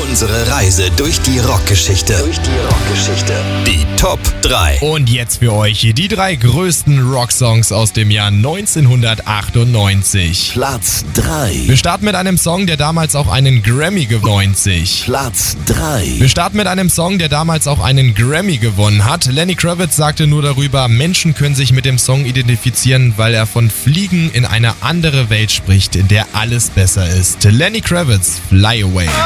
Unsere Reise durch die Rockgeschichte. Die Top 3. Und jetzt für euch die 3 größten Rocksongs aus dem Jahr 1998. Platz 3. Wir starten mit einem Song, der damals auch einen Grammy gewonnen hat. Platz 3. Wir starten mit einem Song, der damals auch einen Grammy gewonnen hat. Lenny Kravitz sagte nur darüber, Menschen können sich mit dem Song identifizieren, weil er von Fliegen in eine andere Welt spricht, in der alles besser ist. Lenny Kravitz, Fly Away.